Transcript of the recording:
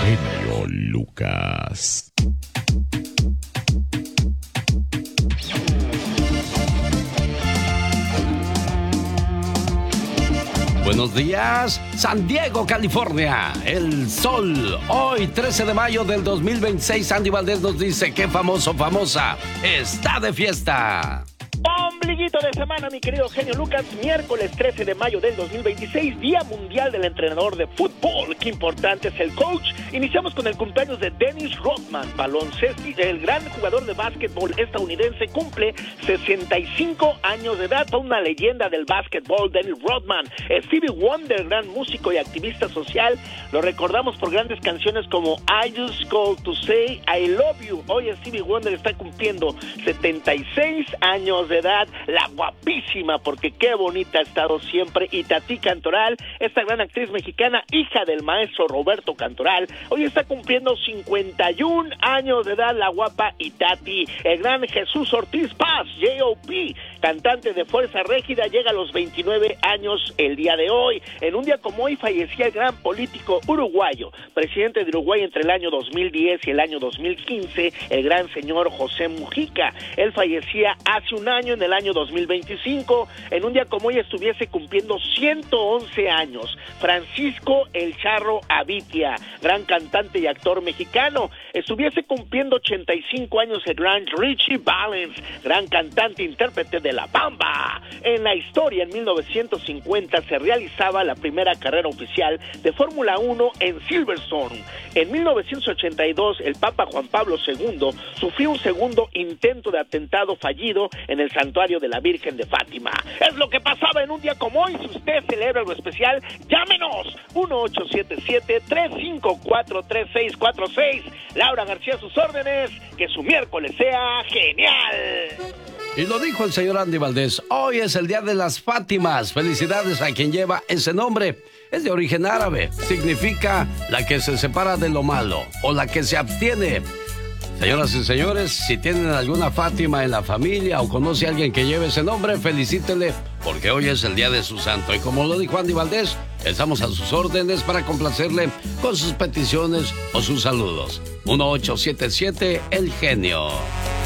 genio Lucas. Buenos días, San Diego, California. El sol. Hoy, 13 de mayo del 2026, Andy Valdés nos dice que famoso, famosa está de fiesta. Ombliguito de semana, mi querido genio Lucas. Miércoles 13 de mayo del 2026, Día Mundial del Entrenador de Fútbol. Qué importante es el coach. Iniciamos con el cumpleaños de Dennis Rodman, baloncesto. El gran jugador de básquetbol estadounidense cumple 65 años de edad. Una leyenda del básquetbol, Dennis Rodman. Stevie Wonder, gran músico y activista social. Lo recordamos por grandes canciones como I Just Called to Say I Love You. Hoy Stevie Wonder está cumpliendo 76 años de edad. La guapísima, porque qué bonita ha estado siempre, Itatí Cantoral, esta gran actriz mexicana, hija del maestro Roberto Cantoral, hoy está cumpliendo 51 años de edad, la guapa Itatí. El gran Jesús Ortiz Paz, J.O.P., cantante de Fuerza Régida, llega a los 29 años el día de hoy. En un día como hoy fallecía el gran político uruguayo, presidente de Uruguay entre el año 2010 y el año 2015, el gran señor José Mujica. Él fallecía hace un año, en el año 2025. En un día como hoy estuviese cumpliendo 111 años Francisco El Charro Avitia, gran cantante y actor mexicano. Estuviese cumpliendo 85 años el gran Richie Valens, gran cantante e intérprete de La Bamba. En la historia, en 1950 se realizaba la primera carrera oficial de Fórmula 1 en Silverstone. En 1982 el Papa Juan Pablo II sufrió un segundo intento de atentado fallido en el santuario de la Virgen de Fátima. Es lo que pasaba en un día como hoy. Si usted celebra algo especial, llámenos 1-877-354-3646. Laura García a sus órdenes. Que su miércoles sea genial. Y lo dijo el señor Andy Valdés, hoy es el día de las Fátimas. Felicidades a quien lleva ese nombre. Es de origen árabe, significa la que se separa de lo malo o la que se abstiene. Señoras y señores, si tienen alguna Fátima en la familia o conoce a alguien que lleve ese nombre, felicítele, porque hoy es el día de su santo. Y como lo dijo Andy Valdés, estamos a sus órdenes para complacerle con sus peticiones o sus saludos. 1877 El Genio.